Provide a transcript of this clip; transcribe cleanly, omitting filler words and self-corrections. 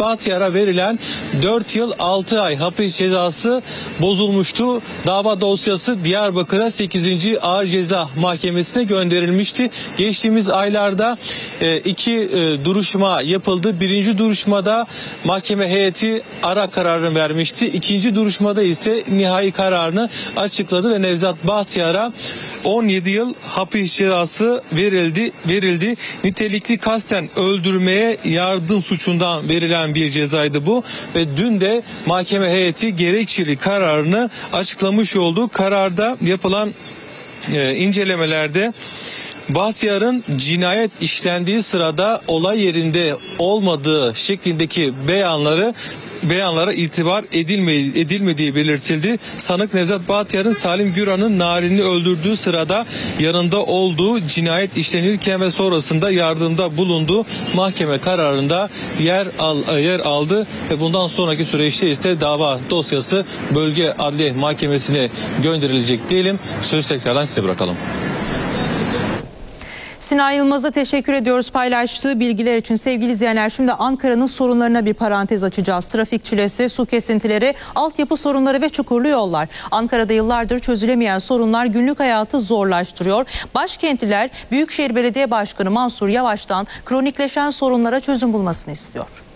Bahtiyar'a verilen 4 yıl 6 ay hapis cezası bozulmuştu. Dava dosyası Diyarbakır'a 8. Ağır Ceza Mahkemesi'ne gönderilmişti. Geçtiğimiz aylarda iki duruşma yapıldı. Birinci duruşmada mahkeme heyeti ara kararını vermişti. İkinci duruşmada ise nihai kararını açıkladı ve Nevzat Bahtiyar'a 17 yıl hapis cezası verildi. Nitelikli kasten öldürmeye yardım suçundan verilen bir cezaydı bu ve dün de mahkeme heyeti gerekçeli kararını açıklamış oldu. Kararda yapılan incelemelerde Bahtiyar'ın cinayet işlendiği sırada olay yerinde olmadığı şeklindeki beyanlara itibar edilmediği belirtildi. Sanık Nevzat Bahtiyar'ın Salim Güran'ın Narin'i öldürdüğü sırada yanında olduğu, cinayet işlenirken ve sonrasında yardımda bulunduğu mahkeme kararında yer aldı ve bundan sonraki süreçte ise dava dosyası Bölge Adliye Mahkemesi'ne gönderilecek diyelim. Sözü tekrardan size bırakalım. Sinan Yılmaz'a teşekkür ediyoruz paylaştığı bilgiler için. Sevgili izleyenler, şimdi Ankara'nın sorunlarına bir parantez açacağız. Trafik çilesi, su kesintileri, altyapı sorunları ve çukurlu yollar. Ankara'da yıllardır çözülemeyen sorunlar günlük hayatı zorlaştırıyor. Başkentliler Büyükşehir Belediye Başkanı Mansur Yavaş'tan kronikleşen sorunlara çözüm bulmasını istiyor.